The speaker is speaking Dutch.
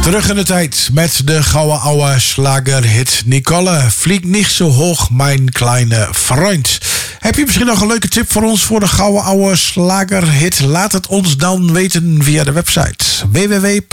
Terug in de tijd met de gouden oude slagerhit Nicole. Vlieg niet zo hoog, mijn kleine vriend. Heb je misschien nog een leuke tip voor ons voor de gouden oude slagerhit? Laat het ons dan weten via de website www